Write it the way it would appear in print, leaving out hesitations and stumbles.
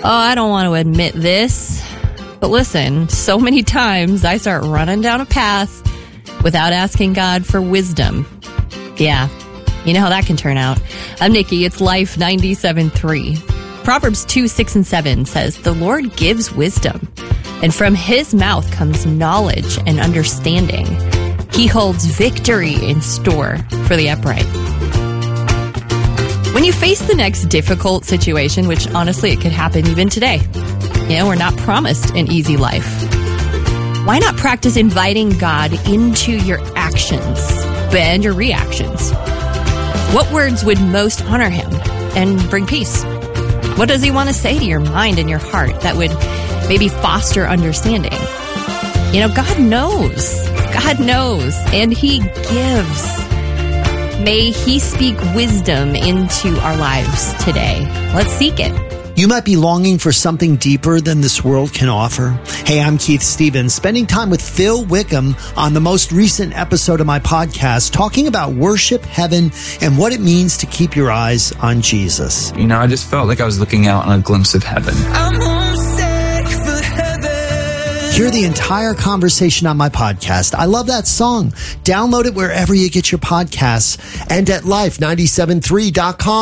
I don't want to admit this, but listen, so many times I start running down a path without asking God for wisdom. Yeah, you know how that can turn out. I'm Nikki. It's Life 97.3. Proverbs 2:6-7 says, "The Lord gives wisdom, and from his mouth comes knowledge and understanding. He holds victory in store for the upright." When you face the next difficult situation, which honestly it could happen even today, we're not promised an easy life. Why not practice inviting God into your actions and your reactions? What words would most honor him and bring peace? What does he want to say to your mind and your heart that would maybe foster understanding? God knows. God knows, and he gives. May he speak wisdom into our lives today. Let's seek it. You might be longing for something deeper than this world can offer. Hey, I'm Keith Stevens, spending time with Phil Wickham on the most recent episode of my podcast, talking about worship, heaven, and what it means to keep your eyes on Jesus. I just felt like I was looking out on a glimpse of heaven. I'm homesick for heaven. Hear the entire conversation on my podcast. I love that song. Download it wherever you get your podcasts and at life973.com.